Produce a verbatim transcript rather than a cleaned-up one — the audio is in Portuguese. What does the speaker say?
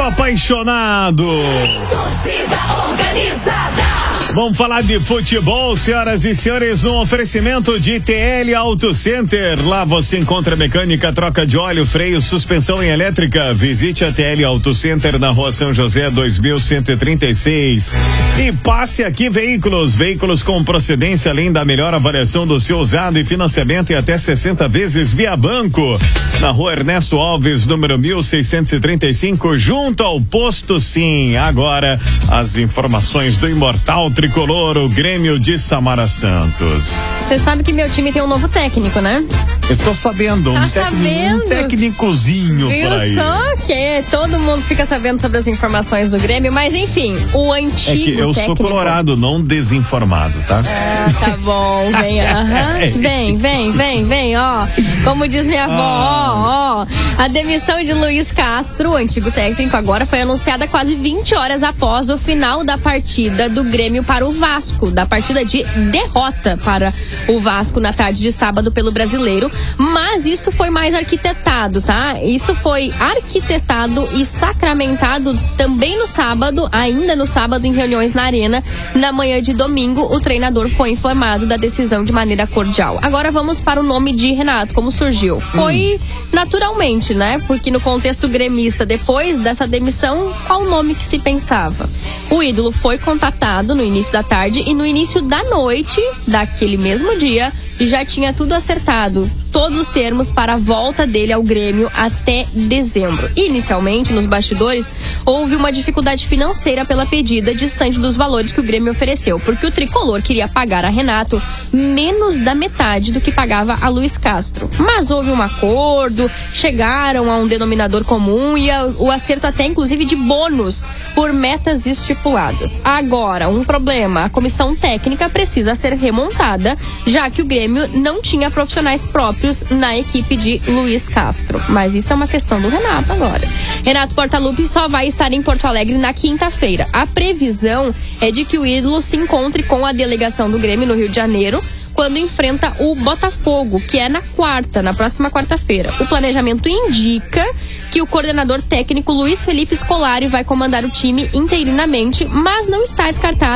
apaixonado. Torcida organizada. Vamos falar de futebol, senhoras e senhores, no oferecimento de T L Auto Center. Lá você encontra mecânica, troca de óleo, freio, suspensão em elétrica. Visite a T L Auto Center na Rua São José dois mil cento e trinta e seis. E passe aqui veículos, veículos com procedência, além da melhor avaliação do seu usado e financiamento em até sessenta vezes via banco. Na Rua Ernesto Alves, número mil seiscentos e trinta e cinco, junto ao Posto Sim. Agora, as informações do imortal tricolor, o Grêmio de Samara Santos. Você sabe que meu time tem um novo técnico, né? Eu tô sabendo, tá um, sabendo? um técnicozinho Viu por aí. Só que todo mundo fica sabendo sobre as informações do Grêmio, mas enfim, o antigo É que eu técnico... sou colorado, não desinformado, tá? Ah, tá bom, vem, aham, vem, vem, vem, vem, ó, como diz minha avó, ó, ó, a demissão de Luiz Castro, o antigo técnico, agora foi anunciada quase vinte horas após o final da partida do Grêmio para o Vasco, da partida de derrota para o Vasco na tarde de sábado pelo Brasileiro, mas isso foi mais arquitetado, tá? Isso foi arquitetado e sacramentado também no sábado, ainda no sábado em reuniões na Arena. Na manhã de domingo, o treinador foi informado da decisão de maneira cordial. Agora vamos para o nome de Renato, como surgiu. Foi hum. naturalmente, né? Porque no contexto gremista, depois dessa demissão, qual o nome que se pensava? O ídolo foi contatado no início da tarde e no início da noite daquele mesmo dia já tinha tudo acertado, todos os termos para a volta dele ao Grêmio até dezembro. Inicialmente, nos bastidores, houve uma dificuldade financeira pela pedida, distante dos valores que o Grêmio ofereceu, porque o tricolor queria pagar a Renato menos da metade do que pagava a Luiz Castro. Mas houve um acordo, chegaram a um denominador comum e a, o acerto até inclusive de bônus por metas estipuladas. Agora, um problema, a comissão técnica precisa ser remontada, já que o Grêmio não tinha profissionais próprios na equipe de Luiz Castro. Mas isso é uma questão do Renato agora. Renato Portaluppi só vai estar em Porto Alegre na quinta-feira. A previsão é de que o ídolo se encontre com a delegação do Grêmio no Rio de Janeiro, quando enfrenta o Botafogo, que é na quarta, na próxima quarta-feira. O planejamento indica que o coordenador técnico Luiz Felipe Scolari vai comandar o time interinamente, mas não está descartado